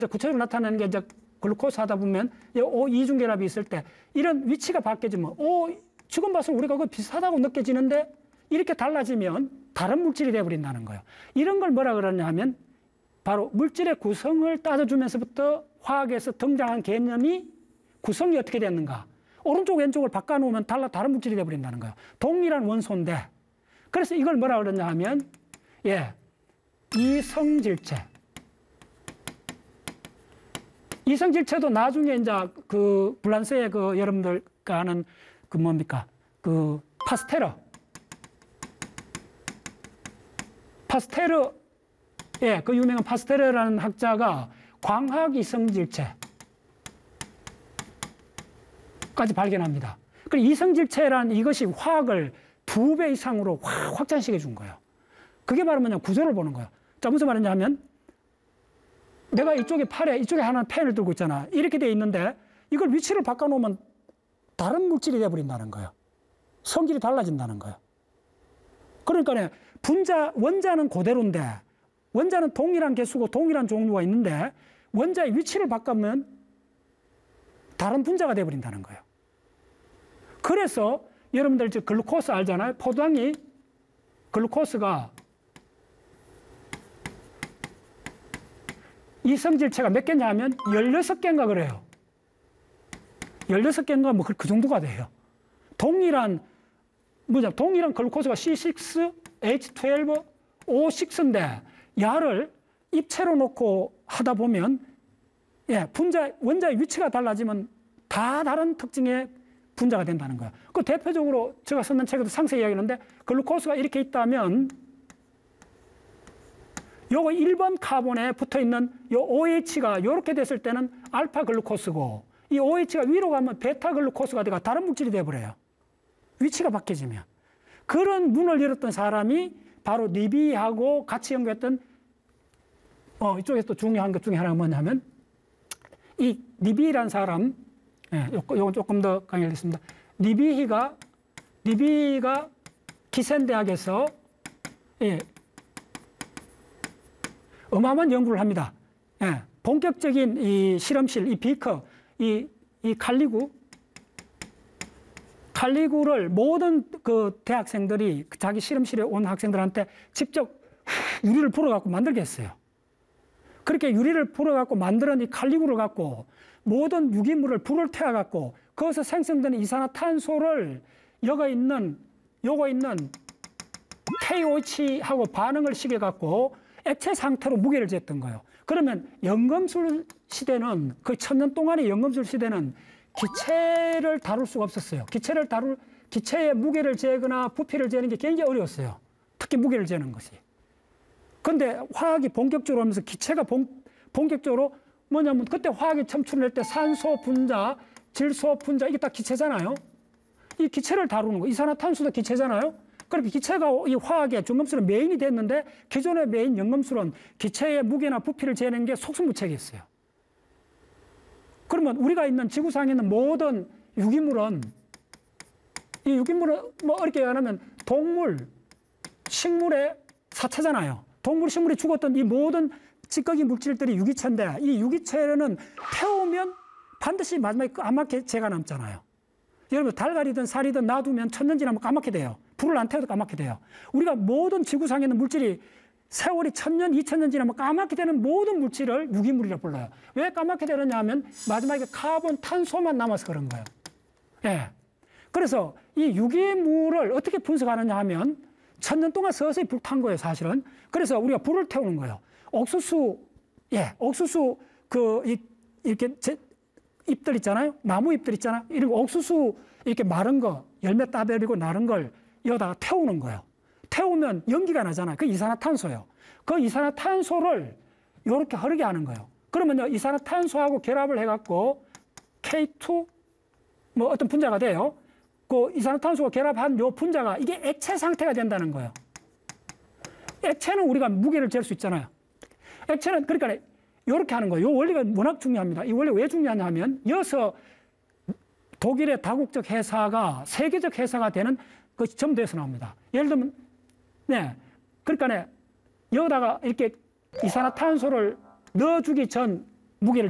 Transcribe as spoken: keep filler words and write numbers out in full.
구체적으로 나타나는 게 이제 글루코스 하다 보면 오 이중결합이 있을 때 이런 위치가 바뀌어지면 오 지금 봐서 우리가 그 비슷하다고 느껴지는데 이렇게 달라지면 다른 물질이 되어버린다는 거예요. 이런 걸 뭐라 그러냐 하면 바로 물질의 구성을 따져주면서부터 화학에서 등장한 개념이 구성이 어떻게 됐는가. 오른쪽 왼쪽을 바꿔놓으면 달라 다른 물질이 되어버린다는 거예요. 동일한 원소인데 그래서 이걸 뭐라 그러냐 하면 예 이성질체. 이성질체도 나중에 이제 그 불란서의 그 여러분들과 아는 그 뭡니까 그 파스테르 파스테르 예, 그 유명한 파스테르라는 학자가 광학 이성질체까지 발견합니다. 그리고 이성질체라는 이것이 화학을 두 배 이상으로 확 확장시켜 준 거예요. 그게 바로 뭐냐 구조를 보는 거예요. 자 무슨 말이냐 하면 내가 이쪽에 팔에 이쪽에 하나 펜을 들고 있잖아. 이렇게 돼 있는데 이걸 위치를 바꿔놓으면 다른 물질이 돼버린다는 거예요. 성질이 달라진다는 거예요. 그러니까 분자 원자는 그대로인데 원자는 동일한 개수고 동일한 종류가 있는데 원자의 위치를 바꾸면 다른 분자가 돼버린다는 거예요. 그래서 여러분들 이제 글루코스 알잖아요. 포도당이 글루코스가 이성질체가 몇 개냐 하면 열여섯 개인가 그래요. 열여섯 개인가 뭐 그 정도가 돼요. 동일한 뭐냐 동일한 글루코스가 씨 식스 에이치 트웰브 오 식스인데 야를 입체로 놓고 하다 보면 예, 분자 원자의 위치가 달라지면 다 다른 특징의 분자가 된다는 거예요. 그 대표적으로 제가 썼는 책에도 상세히 이야기하는데 글루코스가 이렇게 있다면 요거 일 번 카본에 붙어 있는 요 오에이치가 이렇게 됐을 때는 알파 글루코스고 이 오에이치가 위로 가면 베타 글루코스가 돼가 다른 물질이 돼버려요. 위치가 바뀌어지면. 그런 문을 열었던 사람이 바로 니비하고 같이 연구했던 어, 이쪽에서 또 중요한 것 중에 하나가 뭐냐면 이 니비라는 사람 예, 요건 조금 더 강의하겠습니다. 니비히가 니비가 기센 대학에서 예, 어마어마한 연구를 합니다. 예, 본격적인 이 실험실, 이 비커, 이, 이 칼리구, 칼리구를 모든 그 대학생들이 자기 실험실에 온 학생들한테 직접 유리를 불어갖고 만들게 했어요. 그렇게 유리를 불어갖고 만드는 이 칼리구를 갖고 모든 유기물을 불을 태워갖고 거기서 생성되는 이산화탄소를 여가 있는, 요거 있는 케이오에이치하고 반응을 시켜갖고 액체 상태로 무게를 쟀던 거예요. 그러면 연금술 시대는 그 천년 동안의 연금술 시대는 기체를 다룰 수가 없었어요. 기체를 다룰 기체의 무게를 재거나 부피를 재는 게 굉장히 어려웠어요. 특히 무게를 재는 것이. 그런데 화학이 본격적으로 하면서 기체가 본, 본격적으로 뭐냐면 그때 화학이 첨출될 때 산소 분자, 질소 분자 이게 다 기체잖아요. 이 기체를 다루는 거. 이산화탄소도 기체잖아요. 그렇게 기체가 이 화학의 중금술은 메인이 됐는데 기존의 메인 연금술은 기체의 무게나 부피를 재는 게 속수무책이었어요. 그러면 우리가 있는 지구상에 있는 모든 유기물은 이 유기물은 뭐 어렵게 얘기하면 동물, 식물의 사체잖아요. 동물, 식물이 죽었던 이 모든 찌꺼기 물질들이 유기체인데 이 유기체는 태우면 반드시 마지막에 까맣게 재가 남잖아요. 여러분 달걀이든 살이든 놔두면 천년 지나면 까맣게 돼요. 불을 안 태워도 까맣게 돼요. 우리가 모든 지구상에 있는 물질이 세월이 천년, 이천년 지나면 까맣게 되는 모든 물질을 유기물이라고 불러요. 왜 까맣게 되느냐 하면 마지막에 카본, 탄소만 남아서 그런 거예요. 예. 그래서 이 유기물을 어떻게 분석하느냐 하면 천년 동안 서서히 불탄 거예요, 사실은. 그래서 우리가 불을 태우는 거예요. 옥수수, 예, 옥수수 그 이, 이렇게 제, 잎들 있잖아요. 나무 잎들 있잖아요. 이런 옥수수 이렇게 마른 거, 열매 따버리고 나른 걸 여기다가 태우는 거예요. 태우면 연기가 나잖아요. 그 이산화탄소예요. 그 이산화탄소를 이렇게 흐르게 하는 거예요. 그러면요, 이산화탄소하고 결합을 해갖고 케이 투 뭐 어떤 분자가 돼요. 그 이산화탄소가 결합한 요 분자가 이게 액체 상태가 된다는 거예요. 액체는 우리가 무게를 잴 수 있잖아요. 액체는 그러니까 이렇게 하는 거예요. 이 원리가 워낙 중요합니다. 이 원리가 왜 중요하냐 하면 여기서 독일의 다국적 회사가 세계적 회사가 되는 그 점도에서 나옵니다. 예를 들면 네, 그러니까 네, 여기다가 이렇게 이산화탄소를 넣어주기 전 무게를